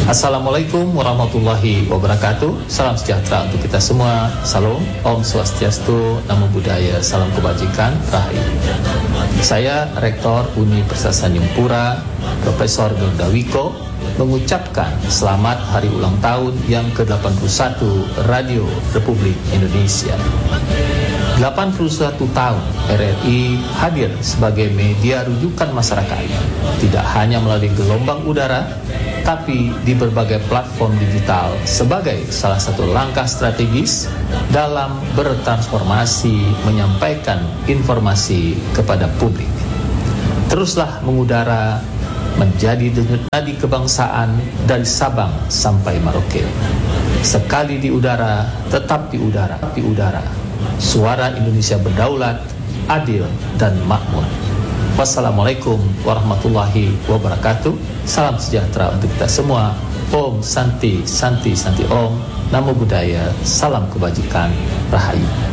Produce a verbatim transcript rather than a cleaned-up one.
Assalamualaikum warahmatullahi wabarakatuh. Salam sejahtera untuk kita semua. Salam, Om Swastiastu, Namo Buddhaya, salam kebajikan, Rahayu. Saya Rektor Universitas Tanjung Pura, Profesor Gunda Wiko, mengucapkan selamat hari ulang tahun yang ke delapan puluh satu Radio Republik Indonesia. delapan puluh satu tahun R R I hadir sebagai media rujukan masyarakat, tidak hanya melalui gelombang udara, tapi di berbagai platform digital sebagai salah satu langkah strategis dalam bertransformasi menyampaikan informasi kepada publik. Teruslah mengudara menjadi denyut nadi kebangsaan dari Sabang sampai Merauke. Sekali di udara, tetap di udara, di udara. Suara Indonesia berdaulat, adil dan makmur. Wassalamualaikum warahmatullahi wabarakatuh. Salam sejahtera untuk kita semua. Om Santi, Santi, Santi Om. Namo Buddhaya, salam kebajikan, Rahayu.